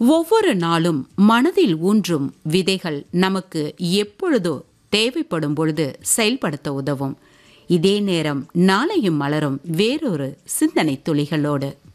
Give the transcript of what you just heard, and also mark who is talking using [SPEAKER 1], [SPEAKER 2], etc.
[SPEAKER 1] ஒவ்வொரு நாளும் மனதில் ஊன்றும் விதைகள் நமக்கு எப்பொழுதோ தேவைப்படும் பொழுது செயல்படுத்த உதவும். இதே நேரம் நாளையும் மலரும் வேறொரு சிந்தனை துளிகளோடு.